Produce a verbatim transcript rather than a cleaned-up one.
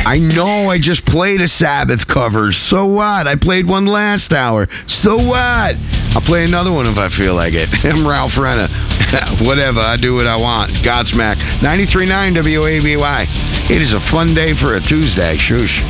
I know I just played a Sabbath cover. So what? I played one last hour. So what? I'll play another one if I feel like it. I'm Ralph Renna. Whatever. I do what I want. Godsmack. ninety-three point nine W A B Y. It is a fun day for a Tuesday. Shoosh.